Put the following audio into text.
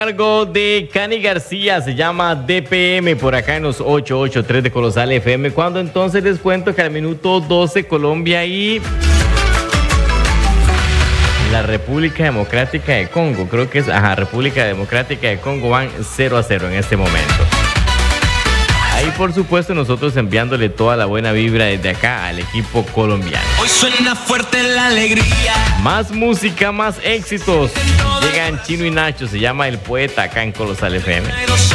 Cargo de Cani García, se llama DPM por acá en los 883 de Colosal FM. Cuando entonces les cuento que al minuto 12 Colombia y la República Democrática de Congo, creo que es, República Democrática de Congo van 0-0 en este momento. Ahí por supuesto nosotros enviándole toda la buena vibra desde acá al equipo colombiano. Hoy suena fuerte la alegría. Más música, más éxitos. Llegan Chino y Nacho, se llama El Poeta acá en Colosal FM.